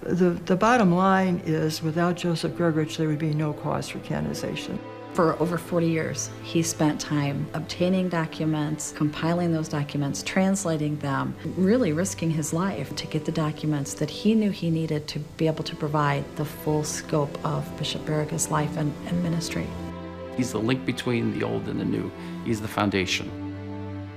The bottom line is, without Joseph Grgurich, there would be no cause for canonization. For over 40 years, he spent time obtaining documents, compiling those documents, translating them, really risking his life to get the documents that he knew he needed to be able to provide the full scope of Bishop Barrega's life and ministry. He's the link between the old and the new. He's the foundation.